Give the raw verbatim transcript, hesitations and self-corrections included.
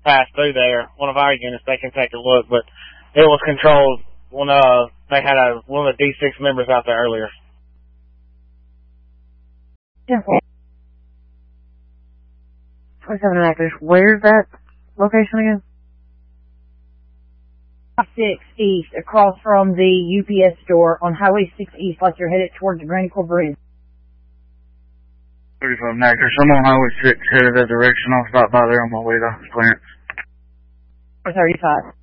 passed through there, one of our units, they can take a look, but it was controlled when uh they had a, one of the D six members out there earlier. Yeah. twenty-seven actors. Where's that location again? six East, across from the U P S store on Highway six East, like you're headed towards the Granny Core Bridge. thirty-five actors. I'm on Highway six, headed that direction. I'll stop by there on my way to clearance. Or thirty-five.